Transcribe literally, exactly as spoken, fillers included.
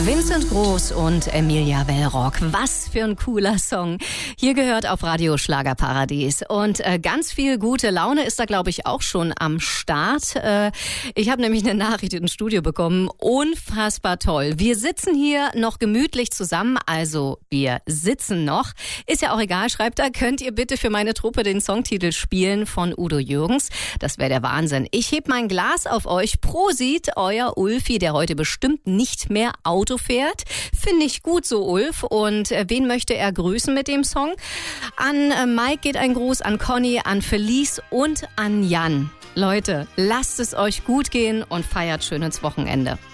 Vincent Groß und Emilia Bellrock. Was für ein cooler Song. Hier gehört auf Radio Schlagerparadies. Und äh, ganz viel gute Laune ist da, glaube ich, auch schon am Start. Äh, ich habe nämlich eine Nachricht ins Studio bekommen. Unfassbar toll. Wir sitzen hier noch gemütlich zusammen. Also wir sitzen noch. Ist ja auch egal, schreibt da, könnt ihr bitte für meine Truppe den Songtitel spielen von Udo Jürgens. Das wäre der Wahnsinn. Ich heb mein Glas auf euch. Prosit, euer Ulfi, der heute bestimmt nicht mehr Auto fährt. Finde ich gut so, Ulf. Und äh, wen möchte er grüßen mit dem Song? An äh, Mike geht ein Gruß, an Conny, an Felice und an Jan. Leute, lasst es euch gut gehen und feiert schön ins Wochenende.